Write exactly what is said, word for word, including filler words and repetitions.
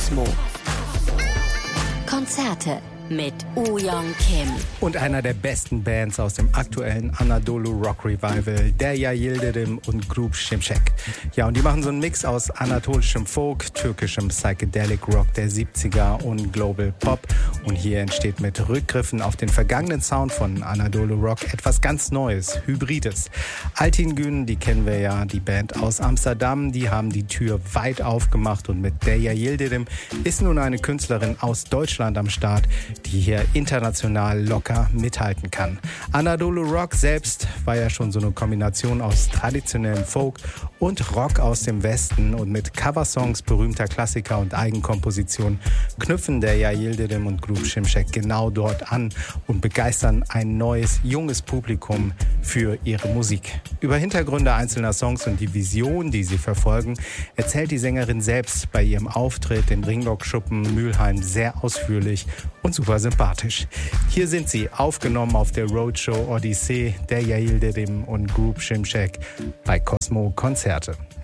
Cosmo. Konzerte mit Oh Young Kim. Und einer der besten Bands aus dem aktuellen Anadolu Rock Revival, Derya Yildirim und Grup Şimşek. Ja, und die machen so einen Mix aus anatolischem Folk, türkischem Psychedelic Rock der siebziger und Global Pop. Und hier entsteht mit Rückgriffen auf den vergangenen Sound von Anadolu Rock etwas ganz Neues, Hybrides. Altin Gün, die kennen wir ja, die Band aus Amsterdam, die haben die Tür weit aufgemacht und mit Derya Yildirim ist nun eine Künstlerin aus Deutschland am Start, die hier international locker mithalten kann. Anadolu Rock selbst war ja schon so eine Kombination aus traditionellem Folk und Rock aus dem Westen, und mit Coversongs berühmter Klassiker und Eigenkompositionen knüpfen Derya Yildirim und Grup Şimşek genau dort an und begeistern ein neues, junges Publikum für ihre Musik. Über Hintergründe einzelner Songs und die Vision, die sie verfolgen, erzählt die Sängerin selbst bei ihrem Auftritt im Ringlock-Schuppen Mülheim sehr ausführlich und super sympathisch. Hier sind sie, aufgenommen auf der Roadshow Odyssee, Derya Yildirim und Grup Şimşek bei Cosmo Konzerte.